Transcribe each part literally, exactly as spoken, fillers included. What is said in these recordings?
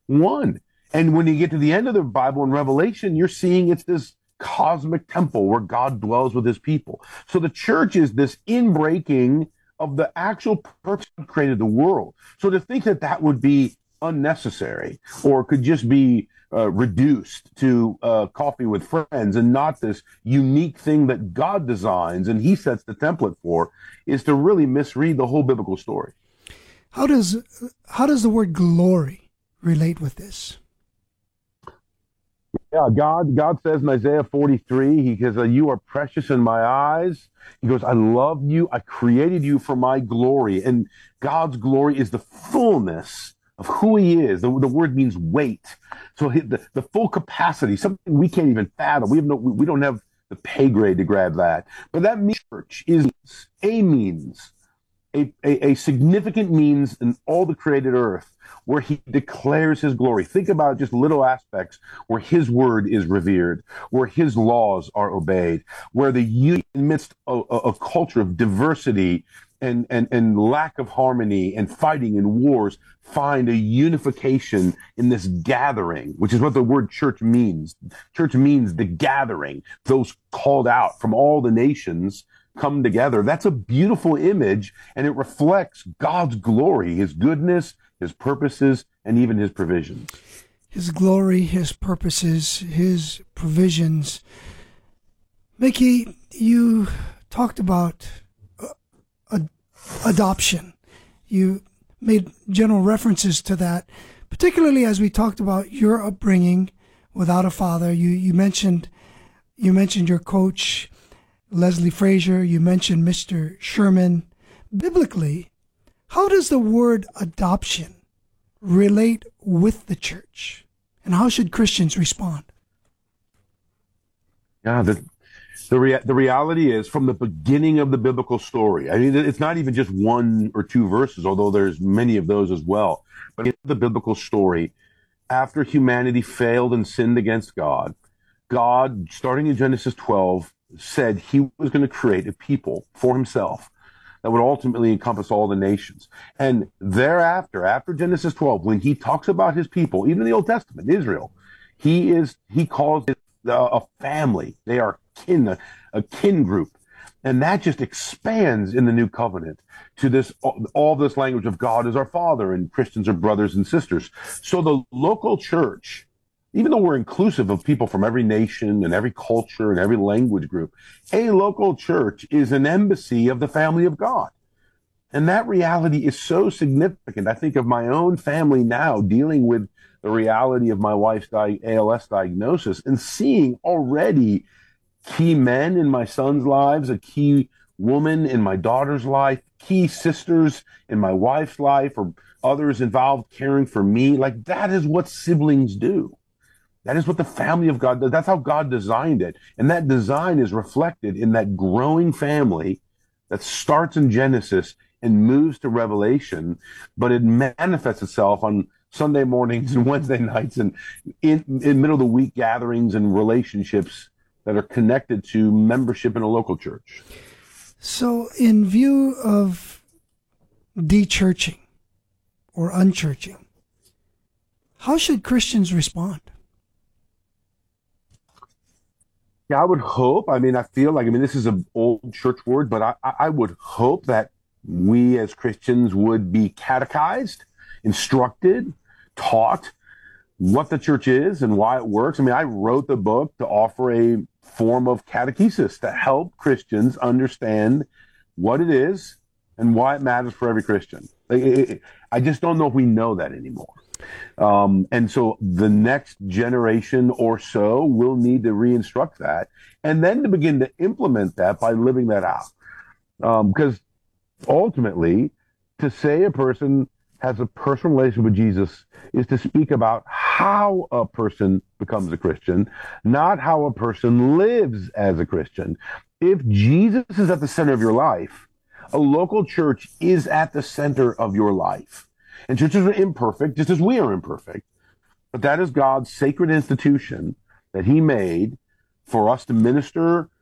one. And when you get to the end of the Bible in Revelation, you're seeing it's this cosmic temple where God dwells with his people. So the church is this inbreaking of the actual purpose that created the world. So to think that that would be unnecessary or could just be uh, reduced to uh, coffee with friends and not this unique thing that God designs and he sets the template for is to really misread the whole biblical story. How does how does the word glory relate with this? Yeah, God God says in Isaiah forty-three, he says, you are precious in my eyes. He goes, I love you. I created you for my glory. And God's glory is the fullness of who he is. The, the word means weight. So the, the full capacity, something we can't even fathom. We have no, we don't have the pay grade to grab that. But that means church is a means, a, a, a significant means in all the created earth where he declares his glory. Think about just little aspects where his word is revered, where his laws are obeyed, where the unity amidst a, a, a culture of diversity and, and, and lack of harmony and fighting and wars find a unification in this gathering, which is what the word church means. Church means the gathering, those called out from all the nations come together. That's a beautiful image, and it reflects God's glory, his goodness, his purposes, and even his provisions. His glory, his purposes, his provisions. Mickey, you talked about uh, ad- adoption. You made general references to that, particularly as we talked about your upbringing without a father. You you mentioned you mentioned your coach, Leslie Frazier. You mentioned Mister Sherman. Biblically, how does the word adoption relate with the church? And how should Christians respond? Yeah, the the, rea- the reality is from the beginning of the biblical story. I mean, it's not even just one or two verses, although there's many of those as well. But in the biblical story, after humanity failed and sinned against God, God, starting in Genesis twelve, said he was going to create a people for himself that would ultimately encompass all the nations. And thereafter, after Genesis twelve, when he talks about his people, even in the Old Testament, Israel, he is, he calls it a family. They are kin, a, a kin group. And that just expands in the new covenant to this, all this language of God as our Father and Christians are brothers and sisters. So the local church, even though we're inclusive of people from every nation and every culture and every language group, a local church is an embassy of the family of God. And that reality is so significant. I think of my own family now dealing with the reality of my wife's di- A L S diagnosis and seeing already key men in my son's lives, a key woman in my daughter's life, key sisters in my wife's life, or others involved caring for me. Like that is what siblings do. That is what the family of God does. That's how God designed it. And that design is reflected in that growing family that starts in Genesis and moves to Revelation, but it manifests itself on Sunday mornings and Wednesday nights and in, in middle of the week gatherings and relationships that are connected to membership in a local church. So in view of de-churching or unchurching, how should Christians respond? Yeah, I would hope. I mean, I feel like, I mean, this is an old church word, but I, I would hope that we as Christians would be catechized, instructed, taught what the church is and why it works. I mean, I wrote the book to offer a form of catechesis to help Christians understand what it is and why it matters for every Christian. It, it, I just don't know if we know that anymore. Um, and so the next generation or so will need to re-instruct that and then to begin to implement that by living that out. Um, because ultimately, to say a person has a personal relationship with Jesus is to speak about how a person becomes a Christian, not how a person lives as a Christian. If Jesus is at the center of your life, a local church is at the center of your life. And churches are imperfect, just as we are imperfect. But that is God's sacred institution that he made for us to minister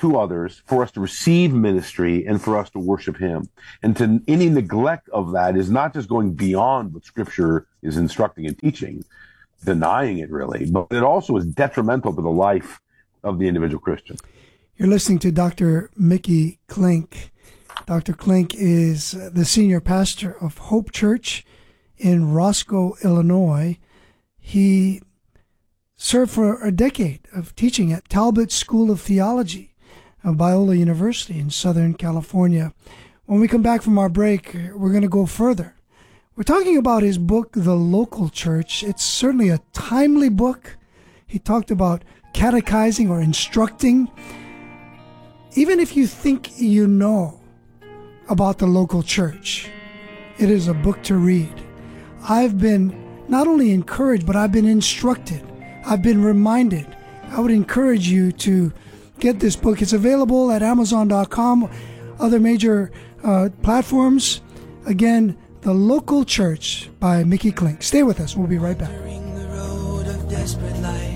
to others, for us to receive ministry, and for us to worship him. And to any neglect of that is not just going beyond what Scripture is instructing and teaching, denying it really, but it also is detrimental to the life of the individual Christian. You're listening to Doctor Mickey Klink. Doctor Klink is the senior pastor of Hope Church in Roscoe, Illinois. He served for a decade of teaching at Talbot School of Theology of Biola University in Southern California. When we come back from our break, we're going to go further. We're talking about his book, The Local Church. It's certainly a timely book. He talked about catechizing or instructing. Even if you think you know about the local church, it is a book to read. I've been not only encouraged, but I've been instructed. I've been reminded. I would encourage you to get this book. It's available at amazon dot com, other major uh, platforms. Again, The Local Church by Mickey Klink. Stay with us. We'll be right back. The road of desperate life,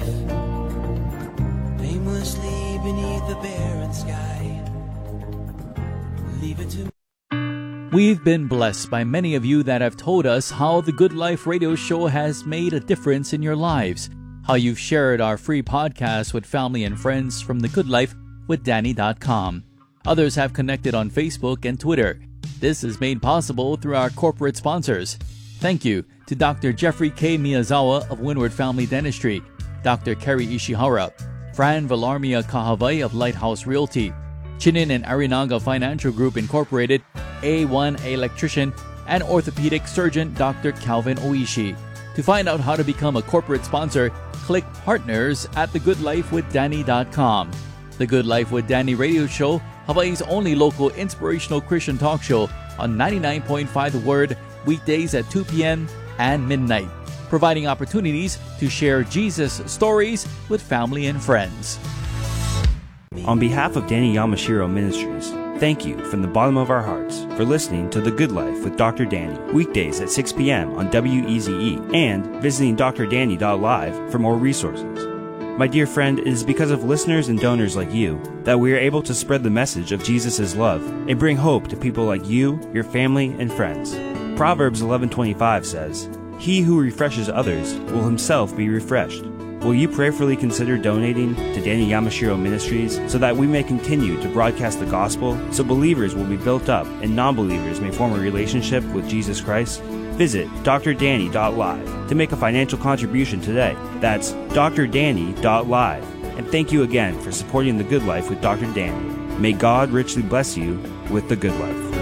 aimlessly beneath the barren sky. Leave it to We've been blessed by many of you that have told us how the Good Life radio show has made a difference in your lives, how you've shared our free podcast with family and friends from the good life with danny dot com. Others have connected on Facebook and Twitter. This is made possible through our corporate sponsors. Thank you to Doctor Jeffrey K. Miyazawa of Windward Family Dentistry, Doctor Kerry Ishihara, Fran Villarmia Kahavai of Lighthouse Realty, Chinin and Arinaga Financial Group Incorporated, A one Electrician, and orthopedic surgeon Doctor Calvin Oishi. To find out how to become a corporate sponsor, click Partners at the good life with danny dot com. The Good Life with Danny radio show, Hawaii's only local inspirational Christian talk show on ninety-nine point five The Word, weekdays at two p.m. and midnight, providing opportunities to share Jesus stories with family and friends. On behalf of Danny Yamashiro Ministries, thank you from the bottom of our hearts for listening to The Good Life with Doctor Danny, weekdays at six p.m. on W E Z E, and visiting d r danny dot live for more resources. My dear friend, it is because of listeners and donors like you that we are able to spread the message of Jesus' love and bring hope to people like you, your family, and friends. Proverbs eleven twenty-five says, "He who refreshes others will himself be refreshed." Will you prayerfully consider donating to Danny Yamashiro Ministries so that we may continue to broadcast the gospel, so believers will be built up and non-believers may form a relationship with Jesus Christ? Visit d r danny dot live to make a financial contribution today. That's d r danny dot live. And thank you again for supporting The Good Life with Doctor Danny. May God richly bless you with The Good Life.